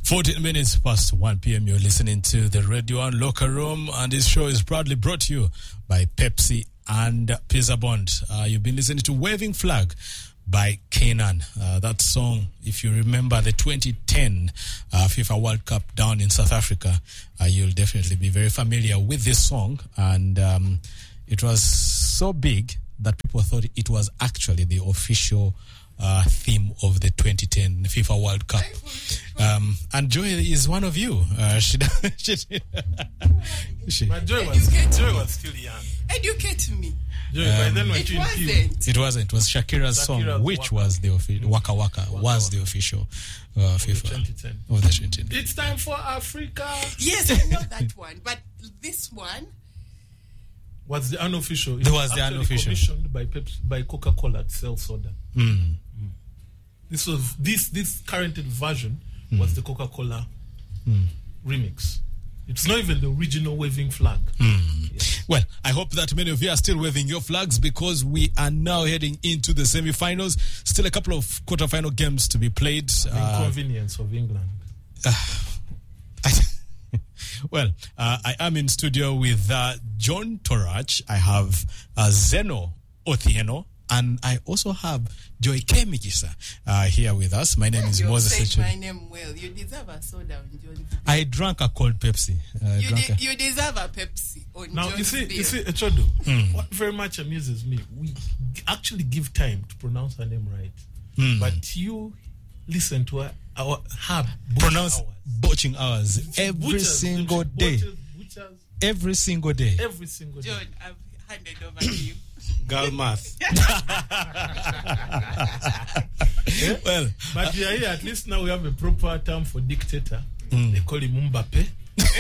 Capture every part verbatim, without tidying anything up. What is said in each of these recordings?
fourteen minutes past one p.m. You're listening to the Radio One Locker Room, and this show is proudly brought to you by Pepsi and Pizza Bond. Uh, you've been listening to Waving Flag by Kanan. Uh, that song, if you remember the twenty ten uh, FIFA World Cup down in South Africa, uh, you'll definitely be very familiar with this song. And um, it was so big that people thought it was actually the official uh, theme of the twenty ten FIFA World Cup. Um, and Joy is one of you. Uh, she, she, she, but Joy was, Joy was still young. Educate me. Joy, um, by then it wasn't. It, it wasn't. It was Shakira's, Shakira's song, which Waka. was the official. Waka Waka, Waka was Waka. the official uh, FIFA twenty ten. Of the twenty ten. It's time for Africa. Yes, I know that one, but this one was the unofficial. There was the unofficial. Commissioned by Pepsi, by Coca-Cola to sell soda. Mm. Mm. This was this this current version mm. was the Coca-Cola mm. remix. It's not even the original waving flag. Mm. Yes. Well, I hope that many of you are still waving your flags, because we are now heading into the semi-finals. Still a couple of quarter-final games to be played. The uh, inconvenience of England. Uh, I, well, uh, I am in studio with uh, John Torach. I have uh, Zeno Othieno. And I also have Joy Kemikisa uh, here with us. My name is you Moses. You said Echedi. my name well. You deserve a soda on John's Day. I drank a cold Pepsi. Uh, you, drank de- a- you deserve a Pepsi on now, John's you see, Day. you see, Echodo, mm. what very much amuses me, we actually give time to pronounce her name right. Mm. But you listen to her, our her pronounce hours. butching hours every Butchers, single butchers, day. Butchers, butchers, every single day. every single day. John, I've handed over to you. Girl math. Yeah? Well, but we are here, at least now we have a proper term for dictator. Mm. They call him Mbappe.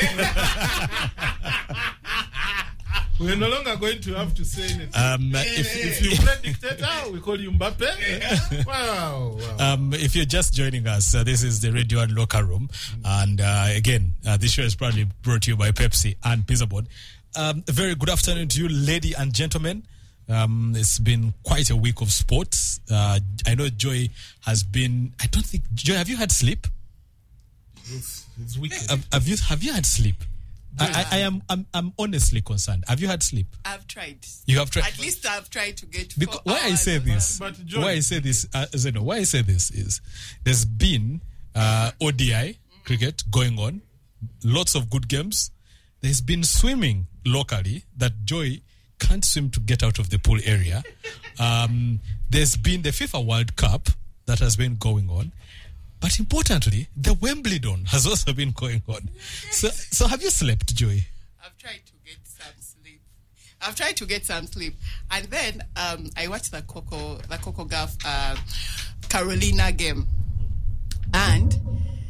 We're no longer going to have to say anything. Um, if, if you play dictator, we call you Mbappe. Wow, wow. Um, if you're just joining us, uh, this is the Radio One Locker Room. And uh, again, uh, this show is proudly brought to you by Pepsi and Pizza Board. Um, a very good afternoon to you, ladies and gentlemen. Um, it's been quite a week of sports. Uh, I know Joy has been. I don't think Joy. Have you had sleep? It's, it's wicked. Have, have you Have you had sleep? I, I, I am. I'm, I'm honestly concerned. Have you had sleep? I've tried. You have tried. At least I've tried to get. Because, four why I say hours. this? But Joy, why I say this? Uh, Zeno, why I say this is there's been uh, O D I cricket going on, lots of good games. There's been swimming locally that Joy can't swim to get out of the pool area. Um, there's been the FIFA World Cup that has been going on. But importantly, the Wimbledon has also been going on. So, so have you slept, Joy? I've tried to get some sleep. I've tried to get some sleep. And then um, I watched the Coco, the Coco Gauff uh, Carolina game. And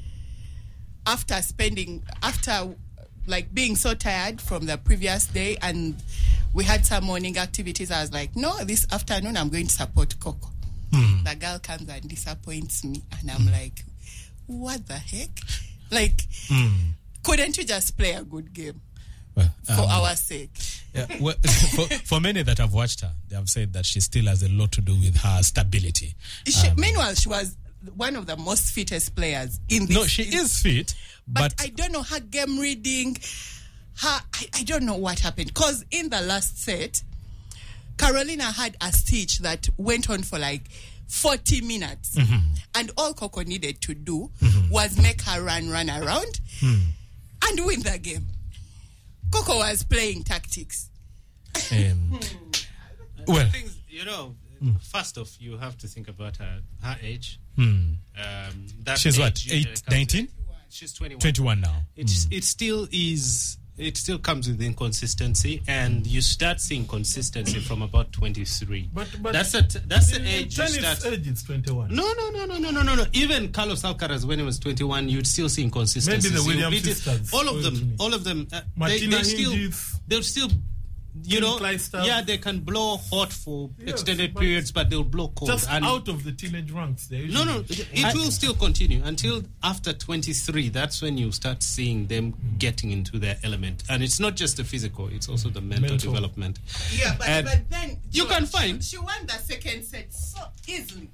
after spending, after... like being so tired from the previous day, and we had some morning activities, I was like, no, this afternoon I'm going to support Coco. Hmm. The girl comes and disappoints me, and I'm like, what the heck? Like, Hmm. couldn't you just play a good game Well, for um, our sake? Yeah, well, for, for many that have watched her, they have said that she still has a lot to do with her stability. She, Um, meanwhile, she was one of the most fittest players in this. No, she is fit, But, but, I don't know her game reading. Her, I, I don't know what happened. Because in the last set, Carolina had a stitch that went on for like forty minutes. Mm-hmm. And all Coco needed to do Mm-hmm. was make her run, run around mm, and win the game. Coco was playing tactics. um, well, Things, you know, first off, you have to think about her, her age. mm, Um, that she's age what, usually eight, comes nineteen? with- She's twenty-one. twenty-one now. It's, Mm. It still is. It still comes with inconsistency, and you start seeing consistency from about twenty-three. But, but that's a t- that's the in age you tennis start. age is twenty-one. No, no, no, no, no, no, no, no. Even Carlos Alcaraz, when he was twenty-one, you'd still see inconsistency. Maybe the So you Williams beat it- sisters all of showed to them, me. all of them. Uh, they, Martina they still, Hingis. they'll still, you Kim know, Clijsters. yeah, they can blow hot for Yes, extended but periods, but they'll blow cold. Just and out of the teenage ranks. They no, no, usually- it, it will still continue until after twenty-three. That's when you start seeing them getting into their element, and it's not just the physical; it's also the mental, Mental. development. Yeah, but, And but then you she- can find- she, she won the second set so easily.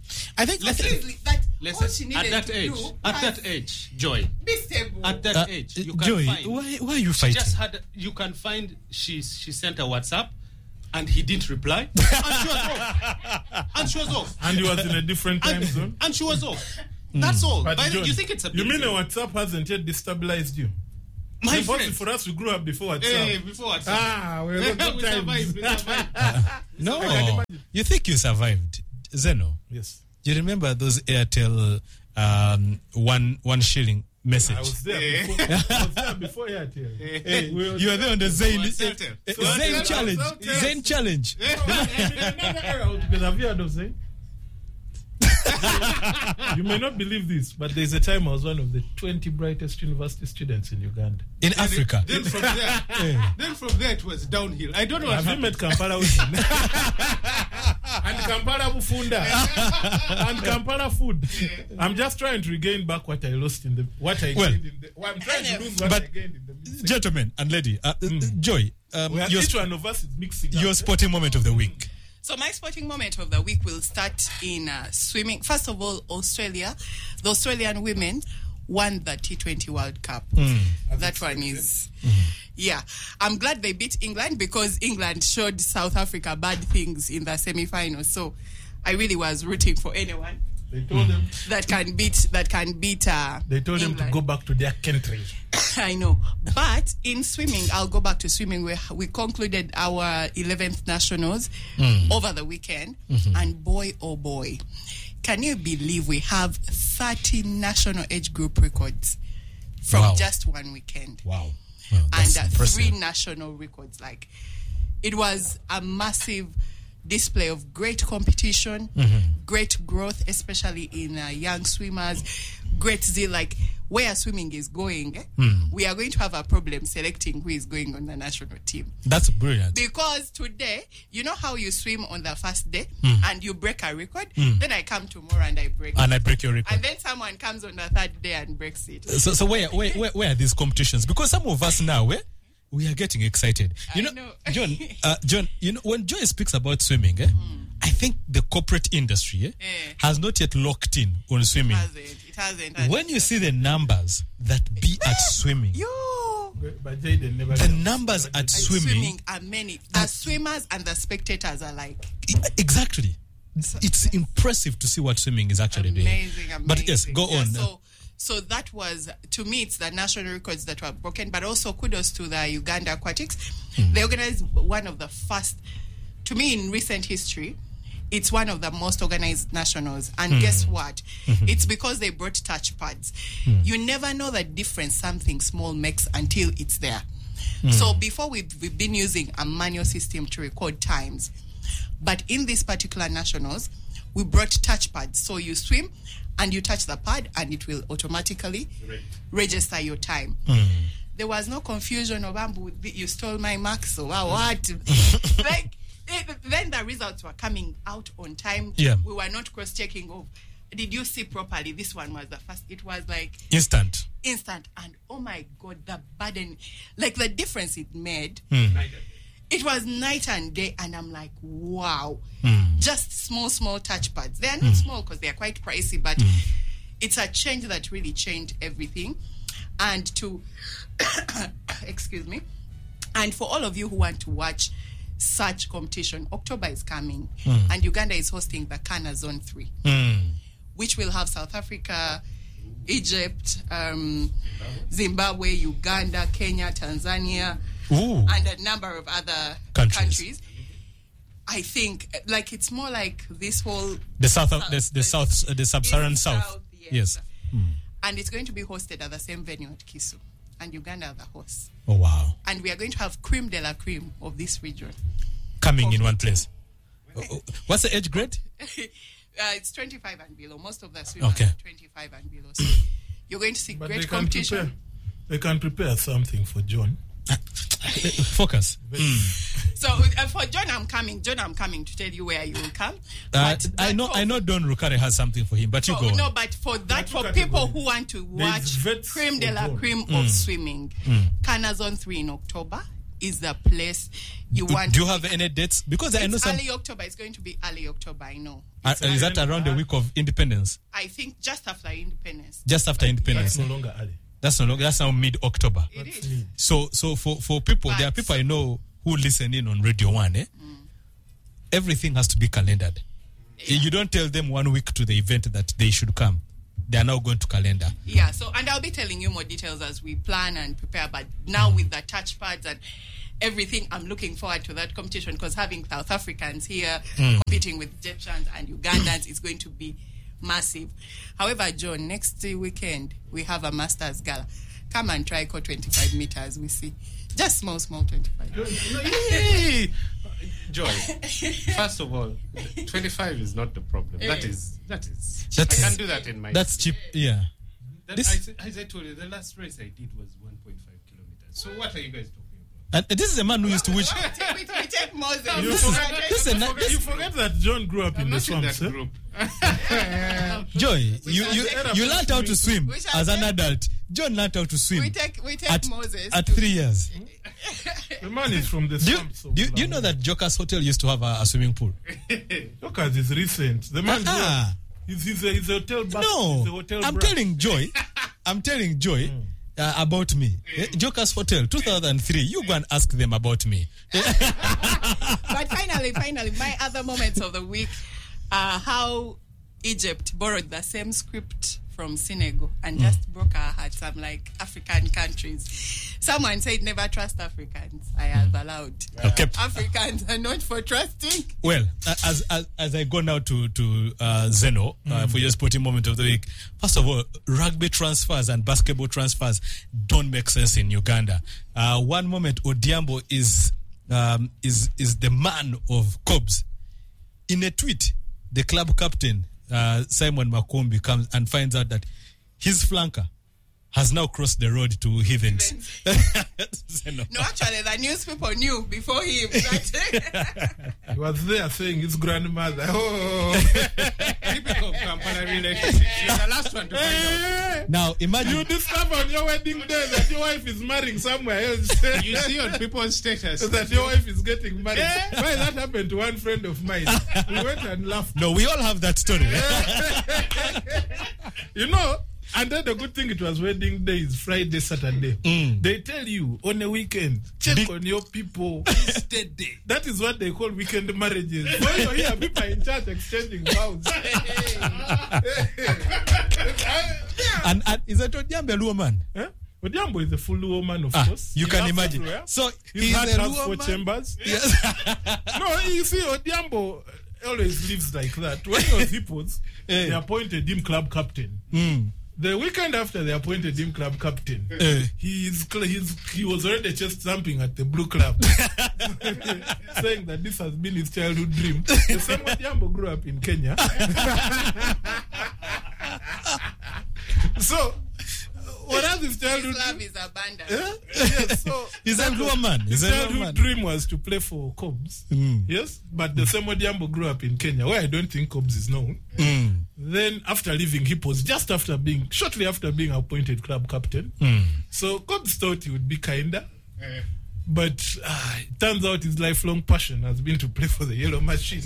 I think Listen. Seriously, that all she Listen, needed at that to age, do at was that age, Joy, be stable. at that uh, age, you can Joy, find. why why are you She fighting? just had. You can find. She she sent a WhatsApp, and he didn't reply, and she was off. And she was off. And he was in a different time And, zone. and she was off. That's all. But By the- John, you think it's a You mean big the deal? WhatsApp hasn't yet destabilized you? My It's friend. for us to grow up before WhatsApp. Hey, before WhatsApp. Ah, we're we good times. survived. We survived. No, you think you survived, Zeno? Yes. You remember those Airtel um, one one shilling message? I was there before. I was there before Airtel. Hey, We were- you were there on the Zayn, Was uh, Airtel. uh, So Zayn Airtel, challenge. so Airtel. Zayn challenge. Another era altogether. Have you heard of Zayn? You may not believe this, but there's a time I was one of the twenty brightest university students in Uganda. In Africa. Then from there, then from there it was downhill. I don't know what Have you happened. met Kampala women? And Kampala Bufunda. And Kampala food. I'm just trying to regain back what I lost in the what I Well, gained in the well, I'm trying to lose what but- I gained in the mid- Gentlemen and lady, uh, uh, Joy, um, Well, your, each sp- one of us is mixing your up. sporting moment of the week. So my sporting moment of the week will start in uh, swimming. First of all, Australia. The Australian women won the T twenty World Cup. That one is... Yeah. I'm glad they beat England because England showed South Africa bad things in the semi-finals. So I really was rooting for anyone They told them that can beat that can beat uh, they told them England. to go back to their country. I know. But in swimming, I'll go back to swimming where we concluded our eleventh nationals over the weekend. And boy, oh boy, can you believe we have thirty national age group records from Wow. just one weekend? Wow. Well, that's and uh, impressive. three national records. Like, it was a massive display of great competition, great growth, especially in uh, young swimmers, great zeal. Like, where swimming is going, eh, we are going to have a problem selecting who is going on the national team. That's brilliant. Because today, you know how you swim on the first day and you break a record? Then I come tomorrow and I break it. And I break your record. And then someone comes on the third day and breaks it. So, so where, where, where, where are these competitions? Because some of us now, eh, we are getting excited. You I know, know. John, uh, John, you know, when Joy speaks about swimming, eh, I think the corporate industry eh, Eh. has not yet locked in on swimming. It hasn't. It hasn't. And When it's you just- see the numbers that be at swimming, Yo! But Jayden never the did. numbers at And swimming, swimming are many. The swimmers and the spectators are like exactly. It's impressive to see what swimming is actually doing. amazing, amazing. But yes, go Yeah, on. So, so that was, to me, it's the national records that were broken, but also kudos to the Uganda Aquatics. They organized one of the first, to me, in recent history, it's one of the most organized nationals. And guess what? It's because they brought touch pads. You never know the difference something small makes until it's there. So before we've, we've been using a manual system to record times. But in this particular nationals, we brought touch pads. So you swim and you touch the pad and it will automatically register your time. There was no confusion of, "Ambu, you stole my marks," or "Wow, what?" Like, it, then the results were coming out on time. Yeah. We were not cross-checking of, did you see properly? This one was the first. It was like Instant. instant. And oh my God, the burden, like the difference it made. Hmm. It was night and day, and I'm like, wow. Just small, small touch pads. They are not small because they are quite pricey, but it's a change that really changed everything. And to, excuse me, and for all of you who want to watch such competition, October is coming, and Uganda is hosting the Kana Zone three, which will have South Africa, Egypt, um, Zimbabwe, Uganda, Kenya, Tanzania, Ooh. and a number of other Countries. countries. I think, like, it's more like this whole The south, of, South- the, the south, uh, the sub-Saharan East, south. yes. Yes. And it's going to be hosted at the same venue at Kisu, and Uganda are the hosts. Oh wow! And we are going to have creme de la creme of this region. Coming in one place. Oh, oh, what's the age grade? uh, it's twenty-five and below. Most of the swimmers Okay. are twenty-five and below. So you're going to see But they great can competition. prepare. They can prepare something for John. Focus. So uh, for John, I'm coming. John, I'm coming to tell you where you will come. Uh, But I that know. for- I know. Don Rukare has something for him, but you for- go on. No, but for that, But for look at people it, who want to there is watch vets creme de for la John. creme of swimming, Kana Zone three in October, is the place you Do, want. do you to have be. any dates? Because I know It's some. early October. It's going to be early October. I know. Uh, is that around the week of Independence? I think just after Independence. Just after Independence. That's no longer early. That's no longer. That's now mid October. It That's is. me. So, so for, for people, there are people I know who listen in on Radio One. Eh? Mm. Everything has to be calendared. Yeah. You don't tell them one week to the event that they should come. They are now going to calendar. Yeah, so, and I'll be telling you more details as we plan and prepare, but now with the touchpads and everything, I'm looking forward to that competition, because having South Africans here competing with Egyptians and Ugandans is going to be massive. However, John, next weekend, we have a Masters Gala. Come and try for twenty-five meters, we see. Just small, small twenty-five. Hey! Joy, first of all, twenty-five is not the problem. That is, that is. That's- I can do that in my. That's cheap. Yeah. That, this- as, as I told you, the last race I did was one point five kilometers. So what are you guys talking about? And this is a man who used to which. we, take, we take Moses. You This is- forget, this is a you na- forget- this- you forget that John grew up I'm in the not in that swamps. eh? group. Joy, you, you, shall you learned how to swim We shall as an take- adult. John learned how to swim we take, we take at, Moses. at to- three years. The man is from the Do you, swamps. of do, you, do you Lamu. know that Joker's Hotel used to have a, a swimming pool? Look at this recent. The man Ah. he's, he's, a, he's a hotel back. No, he's a hotel I'm brat. telling Joy, I'm telling Joy uh, about me. Eh, Joker's Hotel, two thousand three. You go and ask them about me. But finally, finally, my other moments of the week are how Egypt borrowed the same script from Senegal and just broke our hearts. I'm like, African countries. Someone said never trust Africans. I have allowed. Okay. Africans are not for trusting. Well, uh, as, as as I go now to to uh, Zeno uh, for your sporting moment of the week. First of all, rugby transfers and basketball transfers don't make sense in Uganda. Uh, one moment, Odiambo is um, is is the man of Cobs. In a tweet, the club captain uh, Simon Makombi comes and finds out that his flanker has now crossed the road to Heathens. Zeno. No, actually, the news people knew before him. That He was there saying his grandmother. Oh, Typical Kampala relationship. You're the last one to find out. Now imagine you discover on your wedding day that your wife is marrying somewhere else. You see on people's status. that your wife is getting married. Why that happened to one friend of mine? We went and laughed. no, we all have that story. You know, and then the good thing, it was wedding day is Friday, Saturday. Mm. They tell you on a weekend, check Big- on your people. Steady. That is what they call weekend marriages. When you hear people in church exchanging vows. and, and is that Odiambo a Luo man? Eh? Odiambo is a full woman, of Ah, course. you He can loves imagine. everywhere. So He's he's had a house Luo for man. chambers. Yes. No, you see, Odiambo always lives like that. When he was Hippos, Eh. they appointed him club captain. Mm. The weekend after they appointed him club captain, Eh. he's, he's, he was already chest thumping at the Blue Club, saying that this has been his childhood dream. The same Odiambo grew up in Kenya. So, what else his childhood his love dream? is abundant. Eh? Yes, so He's a that Luo was- man. His He's a Luo childhood man. dream was to play for Cobs. Mm. Yes, but the same Odiambo grew up in Kenya, where I don't think Cobs is known. Mm. Then, after leaving Hippos, just after being, shortly after being appointed club captain, Mm. so Cobs thought he would be kinder. But uh, it turns out his lifelong passion has been to play for the Yellow Machine.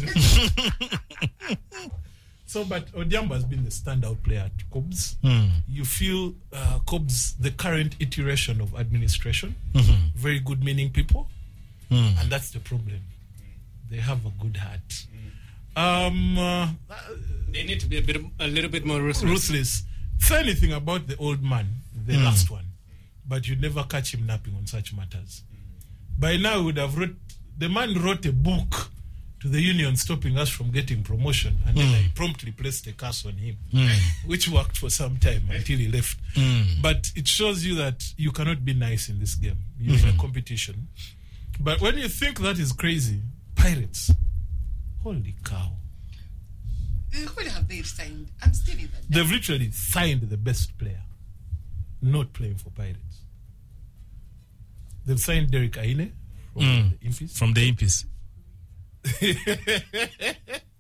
So, but Odiambo has been the standout player at Cobs. Mm. You feel uh, Cobs, the current iteration of administration, Mhm. very good meaning people, Mm. and that's the problem. They have a good heart. Um, uh, They need to be a bit, a little bit more ruthless. ruthless. Say anything about the old man, the Mm. last one, but you'd never catch him napping on such matters. By now, he would have wrote. The man wrote a book to the union stopping us from getting promotion, and then I promptly placed a curse on him, Mm. which worked for some time until he left. Mm. But it shows you that you cannot be nice in this game. You're in a competition. But when you think that is crazy, Pirates, holy cow. Who have they signed? I'm still in that. They've literally signed the best player, not playing for Pirates. They've signed Derek Aine from Mm. the Impies. From the Impies.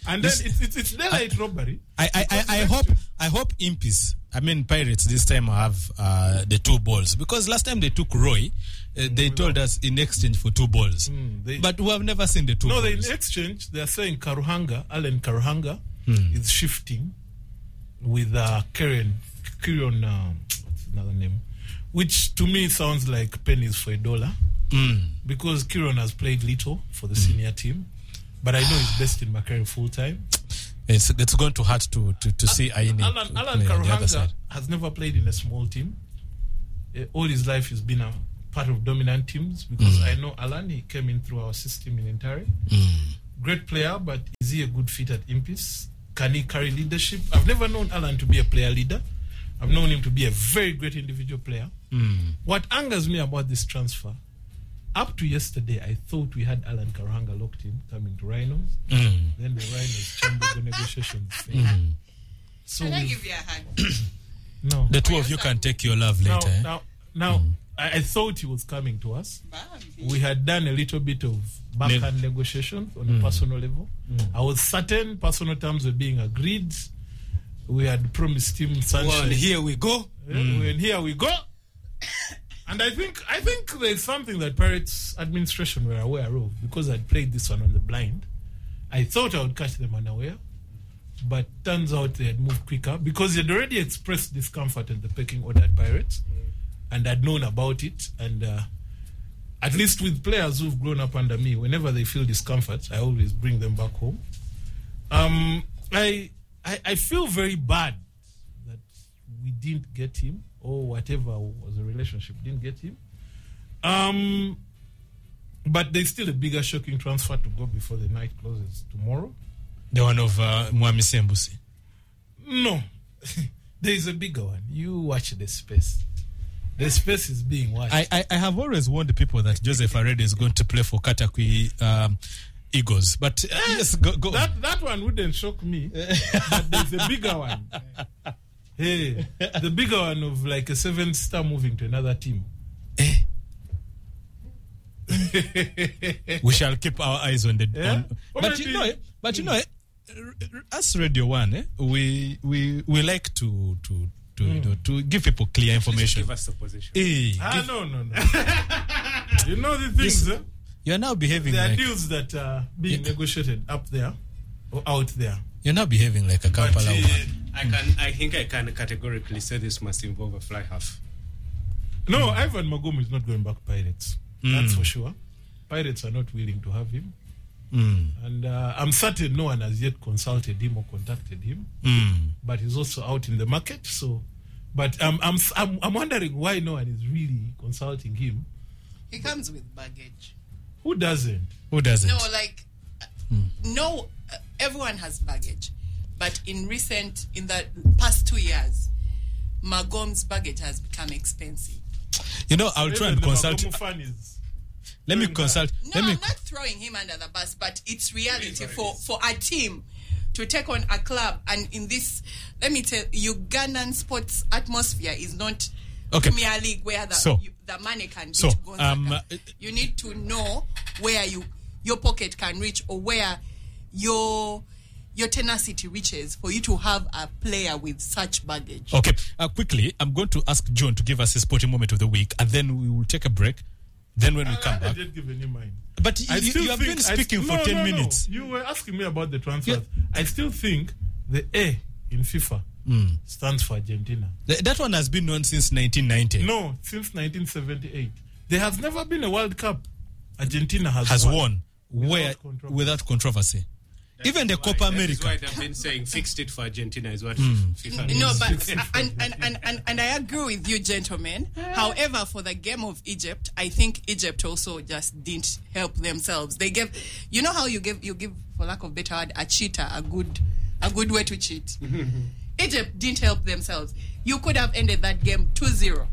And This- then it's, it's, it's daylight robbery. I, I, I, I hope I hope Impis, I mean Pirates this time have uh, the two balls, because last time they took Roy, uh, they told us in exchange for two balls, Mm, they- but we have never seen the two No, they, balls. in exchange, they are saying Karuhanga, Alan Karuhanga, Hmm. is shifting with uh, Kieran, Kieran, uh, what's another name? Which to me sounds like pennies for a dollar, Mm. because Kieran has played little for the senior team, but I know he's best in Macquarie full time. It's it's going to hurt to to, to see Aini Alan, play Alan on the other Karuhanga side. has never played in a small team. Uh, all his life he's been a part of dominant teams, because I know Alan, he came in through our system in Intare. Mm. Great player, but is he a good fit at Impis? Can he carry leadership? I've never known Alan to be a player leader. I've known him to be a very great individual player. Mm. What angers me about this transfer, up to yesterday, I thought we had Alan Karuhanga locked in, coming to Rhinos. Mm. Then the Rhinos Chambergo negotiations failed. Mm. So Can I we've- give you a hand? no. The two of you can take your love Now, later. eh? now, now I, I thought he was coming to us. Bambi. We had done a little bit of backhand negotiations on a personal level. I was certain personal terms were being agreed. We had promised him sunshine. Well, here we go. Yeah, and here we go. And I think I think there's something that Pirates administration were aware of, because I'd played this one on the blind. I thought I would catch them unaware, but turns out they had moved quicker, because they'd already expressed discomfort at the pecking order at Pirates, and I'd known about it. And uh, at least with players who've grown up under me, whenever they feel discomfort, I always bring them back home. Um, I, I I feel very bad that we didn't get him, or whatever was the relationship didn't get him. Um, but there's still a bigger shocking transfer to go before the night closes tomorrow. The one of uh, Mwami Sembusi. No, there is a bigger one. You watch the space. The space is being watched. I, I, I have always warned the people that Joseph Arede is going to play for Katakwi um, Eagles. But uh, yes, go, go on. that that one wouldn't shock me. But there's a bigger one. Hey, the bigger one of like a seven star moving to another team. Eh. We shall keep our eyes on the. Yeah? On, Or but you maybe- know, eh, but you know, eh, r- r- us Radio One, eh, we we we like to to to you know, to give people clear information. Give us the position. Eh, Ah, give- no, no, no. You know the things, Yes. eh? you're now behaving There are like deals that are being Yeah. negotiated up there or out there. you're now behaving like a But, Kampala uh, woman. I can. I think I can categorically say this must involve a fly half. no, Ivan Magomo is not going back Pirates. That's for sure. Pirates are not willing to have him. Mm, And uh, I'm certain no one has yet consulted him or contacted him. mm. But he's also out in the market. So, but um, I'm, I'm I'm wondering why no one is really consulting him. He comes with baggage. Who doesn't? Who doesn't? No, like, uh, no, uh, everyone has baggage. But in recent, in the past two years, Magom's baggage has become expensive. You know, I'll try Even and the consult. Magomo fan is. Let me doing consult. No, Let me. I'm not throwing him under the bus, but it's reality for, for a team to take on a club. And in this, let me tell you, Ugandan sports atmosphere is not Okay. Premier League where the, So- you, the money can beat so, Gonzaga. um, uh, You need to know where you your pocket can reach, or where your your tenacity reaches for you to have a player with such baggage. Okay, uh, quickly, I'm going to ask John to give us his sporting moment of the week, and then we will take a break. Then when we I, come I back, didn't give any mind. but you, I you, still you have think- been I speaking st- for no, ten no, no. minutes. You were asking me about the transfers. Yeah. I still think the A in FIFA stands for Argentina. Th- that one has been known since nineteen ninety. No, since nineteen seventy-eight. There has never been a World Cup Argentina has, has won. won where controversy. without controversy. Even the Copa That is America. why they've been saying fixed it for Argentina is what Hmm. FIFA No, is. but and, and, and, and, and I agree with you, gentlemen. However, for the game of Egypt, I think Egypt also just didn't help themselves. They gave, you know how you give you give, for lack of better word, a cheater a good a good way to cheat. Egypt didn't help themselves. You could have ended that game two zero.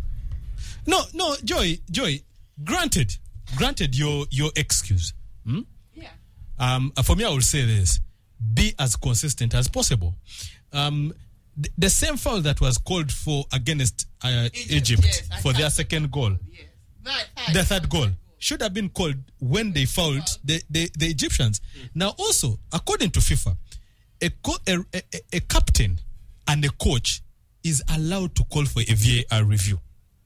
No, no, Joy, Joy. Granted, granted your your excuse. Hmm? Yeah. Um, for me, I will say this: be as consistent as possible. Um, th- the same foul that was called for against uh, Egypt, Egypt, yes, for their attack. second goal, Yes. That, that, the third goal should have been called when they fouled the, the, the Egyptians. Now, also, according to FIFA, a, co- a, a, a captain and a coach is allowed to call for a V A R review.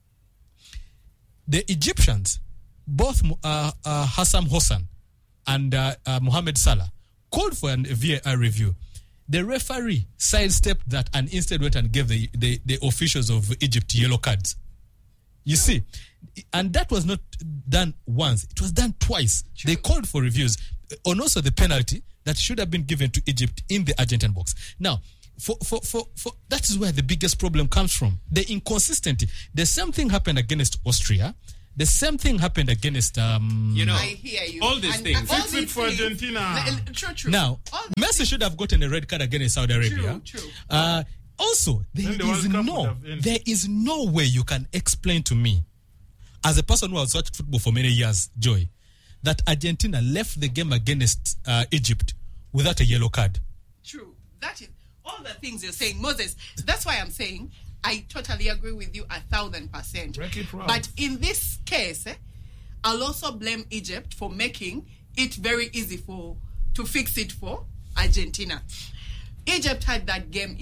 The Egyptians, both uh, uh, Hassan Hossein and uh, uh, Mohamed Salah, called for a V A R review. The referee sidestepped that and instead went and gave the, the, the officials of Egypt yellow cards. You see, and that was not done once, it was done twice. True. They called for reviews on also the penalty that should have been given to Egypt in the Argentine box. Now, for, for, for, for that is where the biggest problem comes from. The inconsistency. The same thing happened against Austria. The same thing happened against um you know I hear you. all these and, things. And all Fix it these for things, Argentina. L- true, true. Now, Messi should have gotten a red card against Saudi Arabia. True, true. Uh, also, there the is World Cup no, would have ended. there is no way you can explain to me, as a person who has watched football for many years, Joy, that Argentina left the game against uh, Egypt without a yellow card. True. That is all the things you're saying, Moses. That's why I'm saying I totally agree with you a thousand percent. Wreck it, Ralph. But in this case, eh, I'll also blame Egypt for making it very easy for to fix it for Argentina. Egypt had that game